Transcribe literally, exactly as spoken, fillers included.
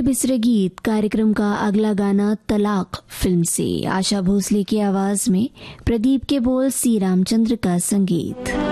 सुरे बिसरे गीत कार्यक्रम का अगला गाना तलाक फिल्म से, आशा भोसले की आवाज में, प्रदीप के बोल, सी रामचंद्र का संगीत।